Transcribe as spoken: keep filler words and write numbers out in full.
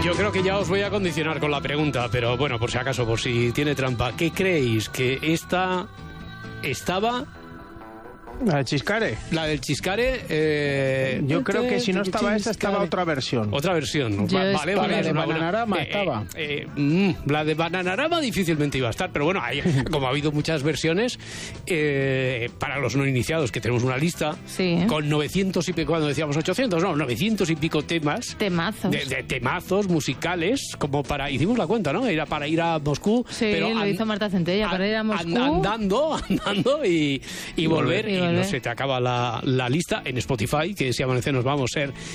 Yo creo que ya os voy a condicionar con la pregunta, pero bueno, por si acaso, por si tiene trampa. ¿Qué creéis? ¿Que esta estaba...? ¿La de Chiscare? La del Chiscare... Eh... Yo creo que si no estaba esa, estaba otra versión. Otra versión. Yo Va, es vale, que- vale. La de es una Bananarama buena- estaba. Eh, eh, mm, la de Bananarama difícilmente iba a estar, pero bueno, hay, como ha habido muchas versiones, eh, para los no iniciados, que tenemos una lista, Sí. con novecientos y pico, cuando decíamos ochocientos, no, novecientos y pico temas... Temazos. De, de temazos musicales, como para... Hicimos la cuenta, ¿no? Era para ir a Moscú. Sí, pero lo an- hizo Marta Centella, para ir a an- Moscú. Andando, andando y, y volver. Y Y no volver. se te acaba la, la lista en Spotify, que si amanece nos vamos a ser